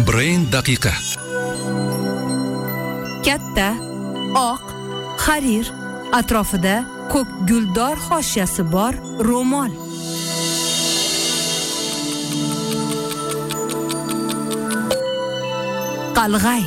Brain daqiqa. Katta, oq, harir, atrofida ko'k guldor hoshiyasi bor ro'mol. Qalg'ay.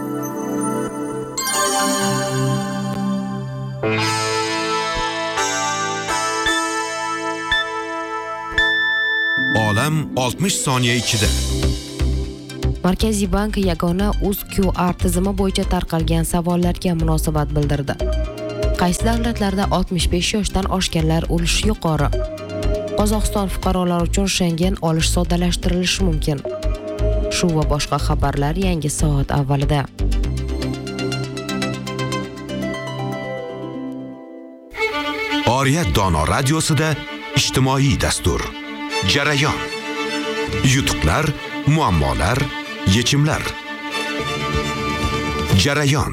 Olam 60 soniya ichida. Markaziy bank yagona QR tizimi bo'yicha tarqalgan savollarga munosabat bildirdi. Qaysi davlatlarda 65 yoshdan oshganlar ulushi yuqori? Qozog'iston fuqarolari uchun Schengen olish soddalashtirilishi mumkin. Shu va boshqa xabarlar yangi soat avvalida. Oriyat Dono radiosida ijtimoiy dastur. Jarayon. Yutuqlar, muammolar, yechimlar. Jarayon.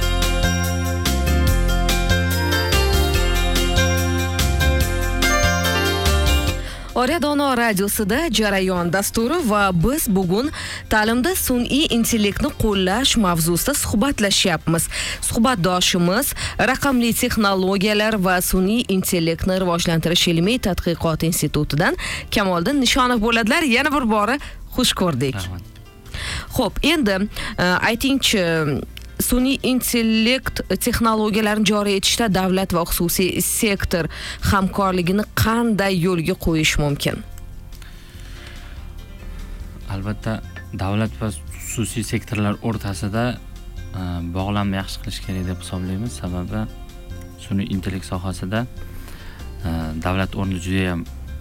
Oriyat Dono radiosida Jarayon dasturi va biz bugun ta'limda sun'iy intellektni qo'llash mavzusida suhbatlashyapmiz. Suhbatdoshimiz raqamli texnologiyalar va sun'iy intellektni rivojlantirish ilmiy tadqiqot institutidan Kamoliddin Nishonov bo'ladilar. Yana bir bora xush ko'rdik. Xo'p, endi aytingchi, sun'iy intellekt texnologiyalarini joriy etishda davlat va xususiy sektor hamkorligini qanday yo'lga qo'yish mumkin? Albatta, davlat va xususiy sektorlar o'rtasida bog'lanma yaxshi qilish kerak deb hisoblaymiz. Sababi sun'iy intellekt sohasida davlat o'rni juda ham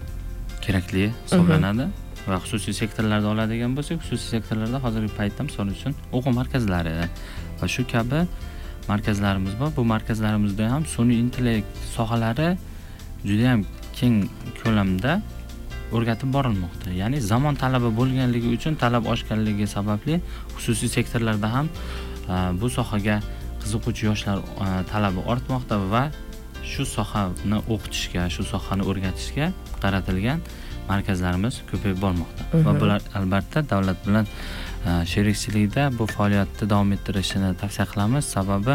kerakli hisoblanadi. Va xususiy sektorlarda oladigan bo'lsak, xususiy sektorlarda hozirgi paytda misol uchun o'quv markazlari va shu kabi markazlarimiz bor. Bu markazlarimizda ham sun'iy intellekt sohalari juda ham keng ko'lamda o'rgatib borilmoqda. Ya'ni zamon talabi bo'lganligi uchun talab oshganligi sababli xususiy sektorlarda ham bu sohaga qiziquvchi yoshlar talabi ortmoqda va shu sohani o'qitishga, shu sohani o'rgatishga qaratilgan markazlarimiz ko'payib bormoqda. Va bular albatta davlat bilan sherikchilikda bu faoliyatni davom ettirishini tavsiya qilamiz. Sababi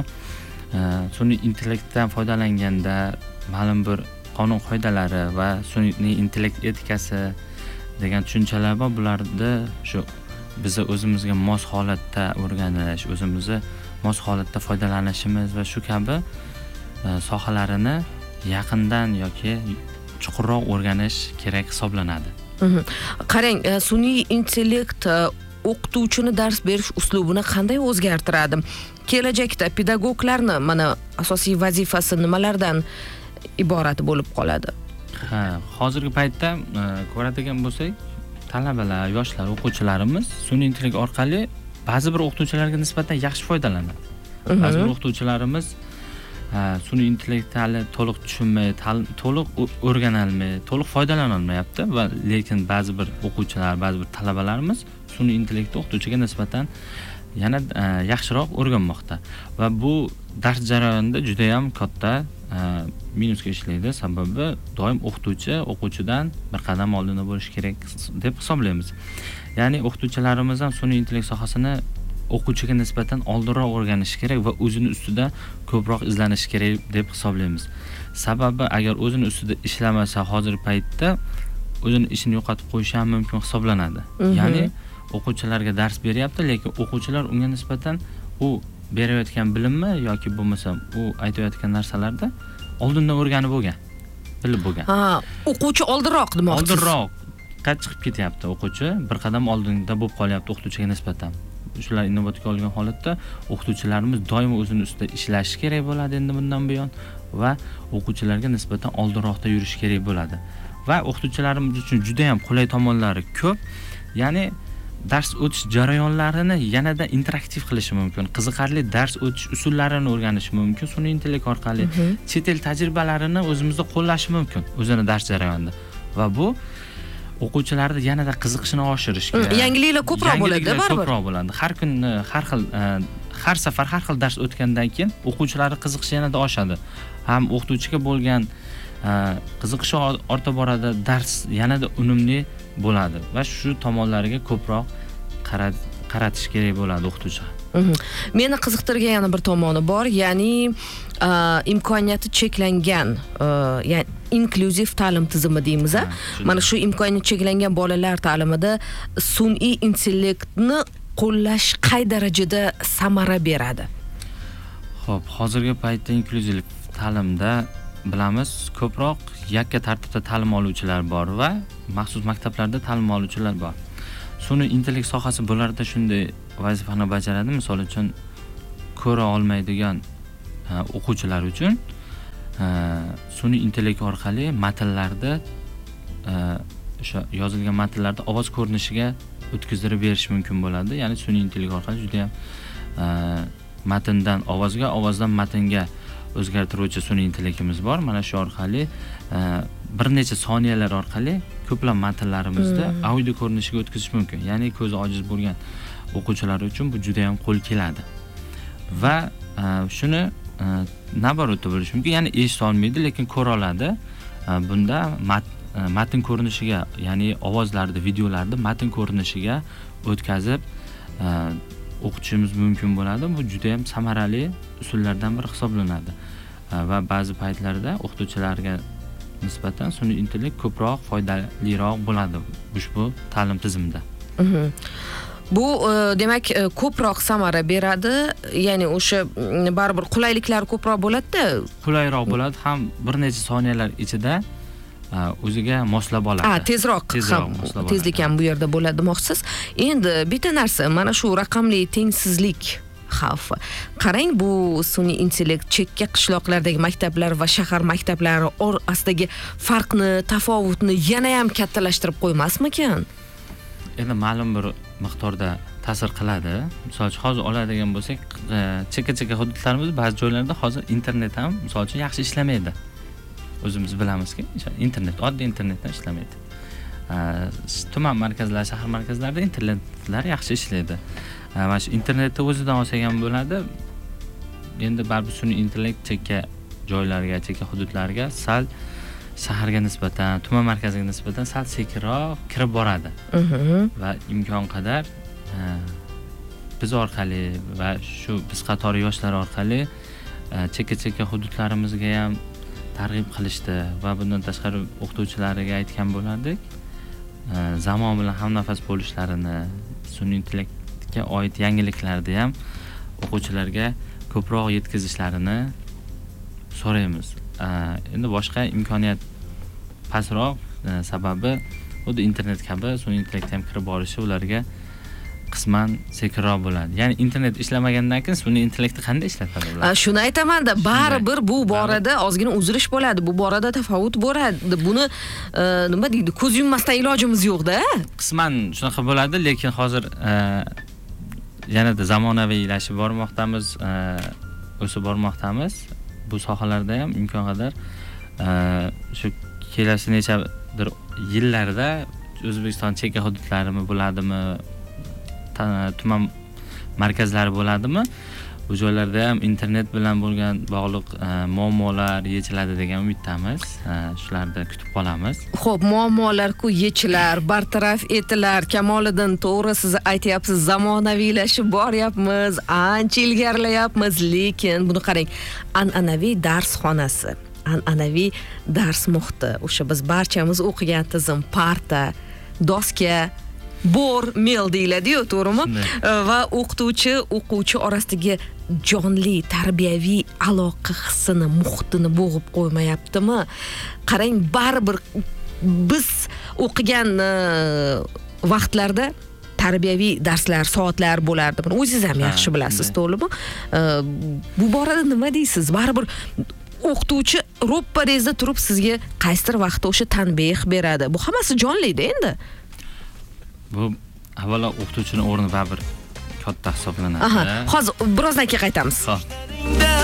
sun'iy intellektdan foydalanganda ma'lum bir qonun qoidalari va sun'iy intellekt etikasi degan tushunchalar bor. Bularni shu bizni o'zimizga mos holatda o'rganish, o'zimizni mos holatda foydalanishimiz va shu kabi sohalarini yaqindan yoki chuqurroq o'rganish kerak hisoblanadi. Qarang, sun'iy intellekt o'qituvchini dars berish uslubini qanday o'zgartiradi? Kelajakda pedagoglarni mana asosiy vazifasi nimalardan iborat bo'lib qoladi? Hozirgi paytda ko'radigan bo'lsak, talabalar, yoshlar, o'quvchilarimiz sun'iy intellekt orqali ba'zi bir o'qituvchilarga nisbatan yaxshi foydalanadi. Ba'zi bir o'qituvchilarimiz sun'iy intellektni to'liq tushunmay, to'liq o'rganolmay, to'liq foydalana olmayapti va lekin ba'zi bir o'quvchilar, ba'zi bir talabalarimiz sun'iy intellektni o'qituvchiga nisbatan yana yaxshiroq o'rganmoqda va bu dars jarayonida juda ham katta minusga ishlaydi. Sababi doim o'qituvchi o'quvchidan bir qadam oldinda bo'lishi kerak deb hisoblaymiz. Ya'ni o'qituvchilarimiz ham sun'iy intellekt sohasini o'quvchiga nisbatan oldinroq o'rganishi kerak va o'zini ustida ko'proq izlanishi kerak deb hisoblaymiz. Sababi agar o'zini ustida ishlamasa hozirgi paytda o'zini ishini yo'qotib qo'yishi ham mumkin hisoblanadi. Ya'ni o'quvchilarga dars beryapti, lekin o'quvchilar unga nisbatan u berayotgan bilimmi yoki bo'lmasa u aytayotgan narsalarda oldindan o'rganib bo'lgan, bilib bo'lgan. O'quvchi oldinroq demoqchisiz. Oldinroq chiqib ketyapti o'quvchi, bir qadam oldinda bo'lib qolyapti o'qituvchiga nisbatan. Shular inobatga olgan holatda o'qituvchilarimiz doimo o'zini ustida ishlashi kerak bo'ladi endi bundan buyon va o'quvchilarga nisbatan oldinroqda yurish kerak bo'ladi. Va o'qituvchilarimiz uchun juda ham qulay tomonlari ko'p. Ya'ni dars o'tish jarayonlarini yanada interaktiv qilishi mumkin. Qiziqarli dars o'tish usullarini o'rganishi mumkin. Sun'iy intellekt orqali chet el tajribalarini o'zimizda qo'llash mumkin o'zini dars jarayonida. Va bu o'quvchilarni yanada qiziqishini oshirishga, yangiliklar ko'proq bo'ladi, baribir. Ko'proq bo'ladi. Har kun har safar har xil dars o'tgandan keyin o'quvchilarning qiziqishi yanada oshadi. Ham o'qituvchiga bo'lgan qiziqishi ortib boradi, dars yanada unumli bo'ladi va shu tomonlariga ko'proq qaratish kerak bo'ladi o'qituvchi. Meni qiziqtirgan yana bir tomoni bor, ya'ni imkoniyati cheklangan, ya'ni inklyuziv ta'lim tizimi deymiz. Mana shu imkoniyati cheklangan bolalar ta'limida sun'iy intellektni qo'llash qay darajada samara beradi? Xo'p, hozirgi paytda inklyuziv ta'limda bilamiz, ko'proq yakka tartibda ta'lim oluvchilar bor va maxsus maktablarda ta'lim oluvchilar bor. Sun'iy intellekt sohasi bularda shunday vazifani bajaradi. Misol uchun ko'ra olmaydigan o'quvchilar uchun sun'iy intellekt orqali matnlarda o'sha yozilgan matnlarda ovoz ko'rinishiga o'tkazib berish mumkin bo'ladi. Ya'ni sun'iy intellekt orqali juda ham matndan ovozga, ovozdan matnga o'zgartiruvchi sun'iy intellektimiz bor. Mana shu orqali bir necha soniyalar orqali ko'plab matnlarimizni audio ko'rinishiga o'tkazish mumkin. Ya'ni ko'zi ojiz bo'lgan o'quvchilar uchun bu juda ham qo'l keladi. Va shuni naborotda bo'lishi mumkin. Ya'ni eshita olmaydi, lekin ko'ra oladi. Bunda matn ko'rinishiga, ya'ni ovozlarni, videolarni matn ko'rinishiga o'tkazib o'qitishimiz mumkin bo'ladi. Bu juda ham samarali usullardan biri hisoblanadi. Va ba'zi paytlarda o'qituvchilarga nisbatan sun'iy intellekt ko'proq foydaliroq bo'ladi ushbu ta'lim tizimida. Bu demak ko'proq samara beradi, ya'ni o'sha baribir qulayliklar ko'proq bo'ladi-da. Qulayroq bo'ladi, ham bir necha soniyalar ichida o'ziga moslab oladi. Tezroq tezlik ham bu yerda bo'ladi demoqchisiz. Endi bitta narsa, mana shu raqamli tengsizlik xavfi. Qarang, bu sun'iy intellekt chekka qishloqlardagi maktablar va shahar maktablari orasidagi farqni, tafovutni yana ham kattalashtirib qo'ymasmikan? Endi ma'lum bir miqdorda ta'sir qiladi. Misol uchun hozir oladigan bo'lsak, chekka hududlarimiz ba'zi joylarda hozir internet ham misol uchun yaxshi ishlamaydi. O'zimiz bilamizki, internet, oddiy internetdan ishlamaydi. Tuman markazlar, shahar markazlarida internetlar yaxshi ishlaydi. Mana shu internetni o'zidan olsak ham bo'ladi. Endi baribir sun'iy intellekt chekka joylarga, chekka hududlarga sal shaharga nisbatan, tuman markaziga nisbatan sal sekinroq kirib boradi. Va imkon qadar biz orqali va shu biz qatori yoshlar orqali chekka hududlarimizga ham targ'ib qilishdi va bundan tashqari o'qituvchilariga aytgan bo'lardik. Zamon bilan hamnafas bo'lishlarini, sun'iy intellektga oid yangiliklarni ham o'quvchilarga ko'proq yetkazishlarini so'raymiz. Endi boshqa imkoniyat pastroq, sababi xuddi internet kabi sun'iy intellekt ham kirib borishi ularga qisman sekinroq bo'ladi. Ya'ni internet ishlamagandan keyin sun'iy intellektni qanday ishlatadi ular? Shuni aytaman-da, baribir bu borada ozgina uzilish bo'ladi, bu borada tafovut bo'ladi. Buni nima deydi, ko'z yummasdan ilojimiz yo'q-da. Qisman shunaqa bo'ladi, lekin hozir yanada zamonaviylashib bormoqdamiz, o'sib bormoqdamiz. Bu sohalarda ham imkon qadar shu kelasi nechadir yillarda O'zbekiston chekka hududlarimi bo'ladimi, tuman markazlari bo'ladimi, bu joylarda ham internet bilan bo'lgan bog'liq muammolar yechiladi degan umiddamiz. Shularni kutib qolamiz. Xo'p, muammolar-ku yechilar, bartaraf etilar. Kamoliddin, to'g'ri siz aytyapsiz, zamonaviylashib boryapmiz, ancha ilgarilayapmiz, lekin buni qarang, an'anaviy dars xonasi, an'anaviy dars muhiti, o'sha biz barchamiz o'qigan tizim, parta, doska, bor, mel deyiladi-yu, to'g'rimi? Va o'quvchi orasidagi jonli tarbiyaviy aloqa hissini, muhitini bo'g'ib qo'ymayaptimi? Qarang, baribir biz o'qigan vaqtlarda tarbiyaviy darslar, soatlar bo'lardi. Buni o'zingiz ham yaxshi bilasiz, to'g'rimi? Bu borada nima deysiz? Baribir o'qituvchi ro'pparangizda turib sizga qaysidir vaqtda o'sha tanbeh beradi. Bu hammasi jonli-da endi. Bu avvalo o'qituvchining o'rni baribir katta hisoblanadi. Hozir birozdan keyin qaytamiz. Xo'p.